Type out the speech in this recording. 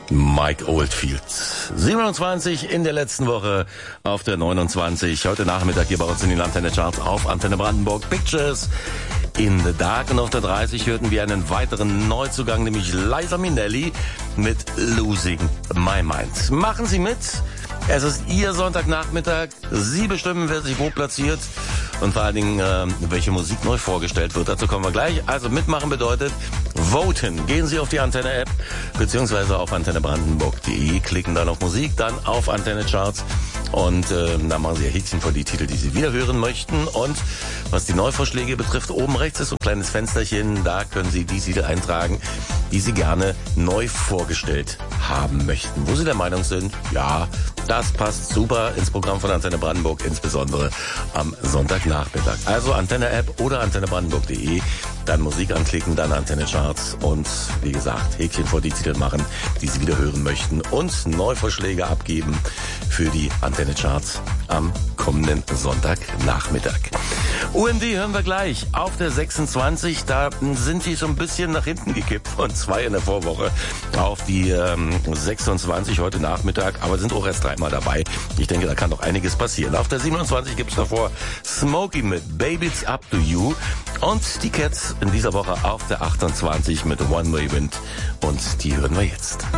Mike Oldfield. 27 in der letzten Woche auf der 29. Heute Nachmittag hier bei uns in den Antenne Charts auf Antenne Brandenburg. Pictures in the Dark. Und auf der 30 hörten wir einen weiteren Neuzugang, nämlich Liza Minnelli mit Losing My Mind. Machen Sie mit. Es ist Ihr Sonntagnachmittag. Sie bestimmen, wer sich wo platziert und vor allen Dingen, welche Musik neu vorgestellt wird. Dazu kommen wir gleich. Also mitmachen bedeutet voten. Gehen Sie auf die Antenne-App beziehungsweise auf antennebrandenburg.de, klicken dann auf Musik, dann auf Antenne Charts und dann machen Sie ein Häkchen vor die Titel, die Sie wieder hören möchten. Und was die Neuvorschläge betrifft, oben rechts ist so ein kleines Fensterchen. Da können Sie die Titel eintragen, die Sie gerne neu vorgestellt haben möchten. Wo Sie der Meinung sind, ja, das passt super ins Programm von Antenne Brandenburg, insbesondere am Sonntagnachmittag. Also Antenne-App oder antennebrandenburg.de, dann Musik anklicken, dann Antenne Charts und wie gesagt, Häkchen vor die Titel machen, die Sie wieder hören möchten und Neuvorschläge abgeben für die Antenne Charts am kommenden Sonntagnachmittag. UMD hören wir gleich auf der 26. Da sind die so ein bisschen nach hinten gekippt von 2 in der Vorwoche auf die 26 heute Nachmittag, aber sind auch erst 3-mal dabei. Ich denke, da kann noch einiges passieren. Auf der 27 gibt's davor Smokey mit Baby It's Up to You und die Cats in dieser Woche auf der 28 mit One Way Wind und die hören wir jetzt.